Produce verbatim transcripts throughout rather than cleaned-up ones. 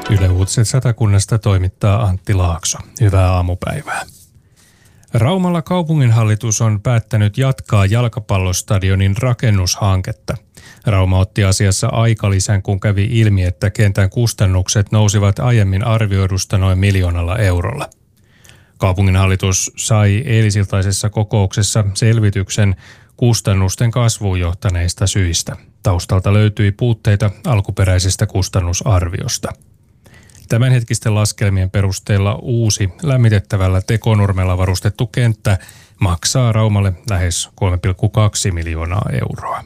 Yle Uutiset Satakunnasta toimittaa Antti Laakso. Hyvää aamupäivää. Raumalla kaupunginhallitus on päättänyt jatkaa jalkapallostadionin rakennushanketta. Rauma otti asiassa aikalisän, kun kävi ilmi, että kentän kustannukset nousivat aiemmin arvioidusta noin miljoonalla eurolla. Kaupunginhallitus sai eilisiltaisessa kokouksessa selvityksen kustannusten kasvuun johtaneista syistä. Taustalta löytyi puutteita alkuperäisestä kustannusarviosta. Tämänhetkisten laskelmien perusteella uusi lämmitettävällä tekonurmella varustettu kenttä maksaa Raumalle lähes kolme pilkku kaksi miljoonaa euroa.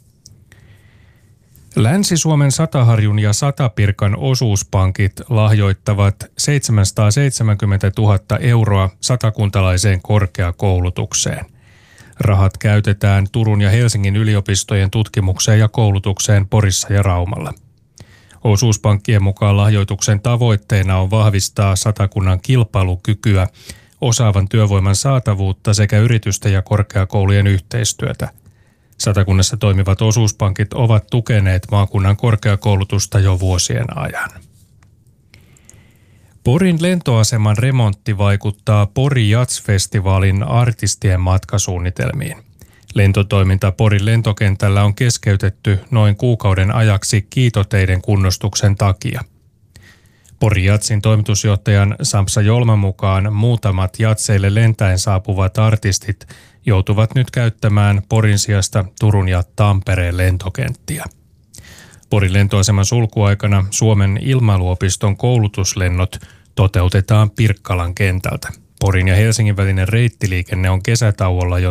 Länsi-Suomen Sataharjun ja Satapirkan osuuspankit lahjoittavat seitsemänsataaseitsemänkymmentätuhatta euroa satakuntalaiseen korkeakoulutukseen. Rahat käytetään Turun ja Helsingin yliopistojen tutkimukseen ja koulutukseen Porissa ja Raumalla. Osuuspankkien mukaan lahjoituksen tavoitteena on vahvistaa Satakunnan kilpailukykyä, osaavan työvoiman saatavuutta sekä yritysten ja korkeakoulujen yhteistyötä. Satakunnassa toimivat osuuspankit ovat tukeneet maakunnan korkeakoulutusta jo vuosien ajan. Porin lentoaseman remontti vaikuttaa Pori Jazz-festivaalin artistien matkasuunnitelmiin. Lentotoiminta Porin lentokentällä on keskeytetty noin kuukauden ajaksi kiitoteiden kunnostuksen takia. Pori Jazzin toimitusjohtajan Sampsa Jolman mukaan muutamat jatseille lentäen saapuvat artistit joutuvat nyt käyttämään Porin sijasta Turun ja Tampereen lentokenttiä. Porin lentoaseman sulkuaikana Suomen ilmailuopiston koulutuslennot toteutetaan Pirkkalan kentältä. Porin ja Helsingin välinen reittiliikenne on kesätauolla jo